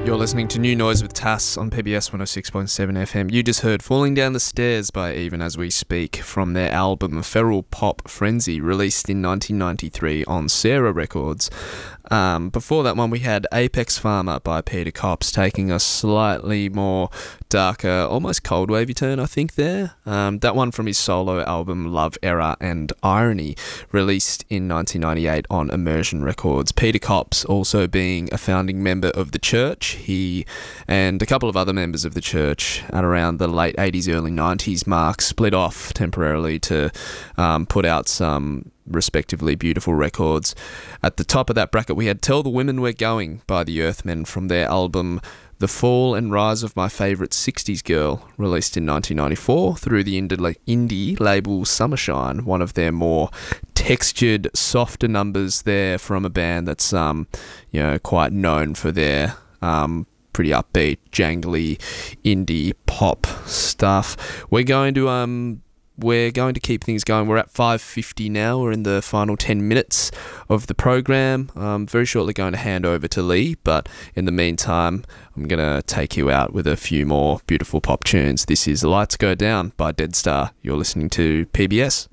You're listening to New Noise with Tass on PBS 106.7 FM. You just heard Falling Down the Stairs by Even As We Speak from their album Feral Pop Frenzy, released in 1993 on Sarah Records. Before that one, we had Apex Farmer by Peter Cops, taking a slightly more darker, almost cold wavy turn, I think, there. That one from his solo album Love, Error and Irony, released in 1998 on Immersion Records. Peter Cops also being a founding member of The Church. He and a couple of other members of The Church at around the late 80s, early 90s mark split off temporarily to put out some respectively beautiful records. At the top of that bracket, we had Tell the Women We're Going by the Earthmen from their album The Fall and Rise of My Favourite 60s Girl, released in 1994 through the indie label Summershine, one of their more textured, softer numbers there from a band that's quite known for their pretty upbeat, jangly indie pop stuff. We're going to keep things going. We're at 5:50 now. We're in the final 10 minutes of the program. Very shortly going to hand over to Lee, but in the meantime, I'm going to take you out with a few more beautiful pop tunes. This is Lights Go Down by Dead Star. You're listening to PBS.